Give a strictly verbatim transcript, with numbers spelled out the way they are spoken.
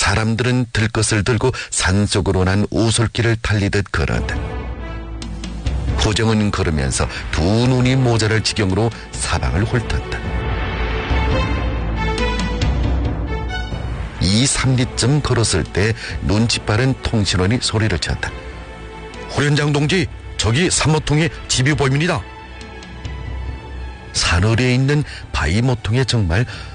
사람들은 들것을 들고 산속으로 난 오솔길을 달리듯 걸었다. 호정은 걸으면서 두 눈이 모자랄 지경으로 사방을 훑었다. 이, 삼 리쯤 걸었을 때 눈치 빠른 통신원이 소리를 쳤다. 후련장 동지, 저기 삼모통에 집이 보입니다. 산허리에 있는 바위 모통에 정말